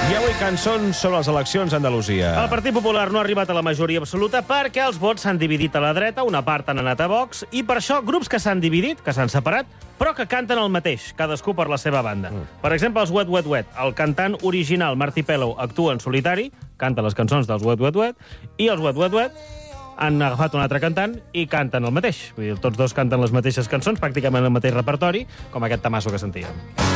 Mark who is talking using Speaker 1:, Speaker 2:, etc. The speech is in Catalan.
Speaker 1: I avui cançons sobre les eleccions a Andalusia.
Speaker 2: El Partit Popular no ha arribat a la majoria absoluta perquè els vots s'han dividit a la dreta, una part han anat a Vox, i per això grups que s'han dividit, que s'han separat, però que canten el mateix, cadascú per la seva banda. Per exemple, els Wet Wet Wet. El cantant original, Martí Pellow, actua en solitari, canta les cançons dels Wet Wet Wet, i els Wet Wet Wet han agafat un altre cantant i canten el mateix. Vull dir, tots dos canten les mateixes cançons, pràcticament el mateix repertori, com aquest tamasso que sentíem.